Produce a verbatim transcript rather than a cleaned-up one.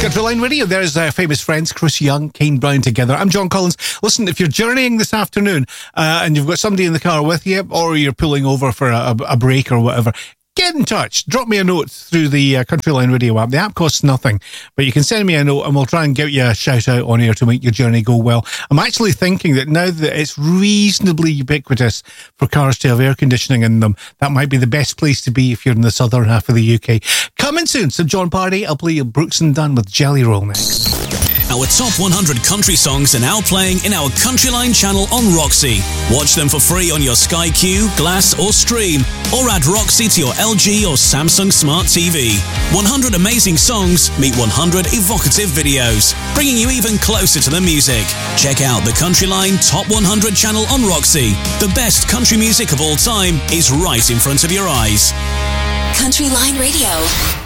Countryline Radio. There's uh, famous friends Chris Young, Kane Brown together. I'm John Collins. Listen, if you're journeying this afternoon uh, and you've got somebody in the car with you, or you're pulling over for a, a break or whatever, get in touch. Drop me a note through the uh, Countryline Radio app. The app costs nothing, but you can send me a note and we'll try and give you a shout out on air to make your journey go well. I'm actually thinking that now that it's reasonably ubiquitous for cars to have air conditioning in them, that might be the best place to be if you're in the southern half of the U K. Coming soon, some John Party. I'll play you Brooks and Dunn with Jelly Roll next. Our top one hundred country songs are now playing in our Countryline channel on Roxy. Watch them for free on your Sky Q, Glass or Stream, or add Roxy to your L G or Samsung Smart T V. one hundred amazing songs meet one hundred evocative videos, bringing you even closer to the music. Check out the Countryline Top one hundred channel on Roxy. The best country music of all time is right in front of your eyes. Countryline Radio.